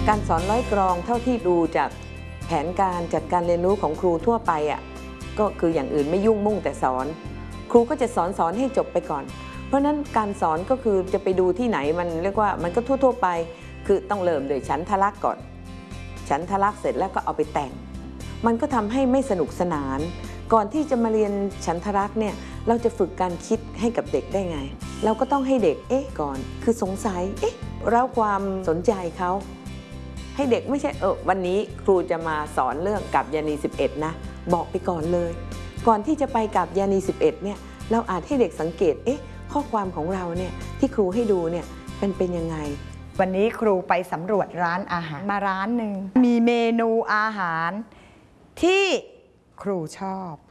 การสอนร้อยกรองเท่าที่ดูจากแผนการจัดการเรียนรู้ของครูทั่วไปก็คืออย่างอื่นไม่ยุ่งมุ่งแต่สอนครูก็จะสอนให้จบไปก่อนเพราะนั้นการสอนก็คือจะไปดูที่ไหนมันเรียกว่ามันก็ทั่วไปคือต้องเริ่มโดยฉันทลักษณ์ก่อนฉันทลักษณ์เสร็จแล้วก็เอาไปแต่งมันก็ทำให้ไม่สนุกสนานก่อนที่จะมาเรียนฉันทลักษณ์เนี่ยเราจะฝึกการคิดให้กับเด็กได้ไงเราก็ต้องให้เด็กก่อนคือสงสัยแล้วความสนใจเขาให้เด็กไม่ใช่วันนี้ครูจะมาสอนเรื่องกัปยานี11นะบอกไปก่อนเลยก่อนที่จะไปกัปยานี11เนี่ยเราอาจให้เด็กสังเกตข้อความของเราเนี่ยที่ครูให้ดูเนี่ยเป็นยังไงวันนี้ครูไปสำรวจร้านอาหารมาร้านหนึ่งมีเมนูอาหารที่ครูชอบ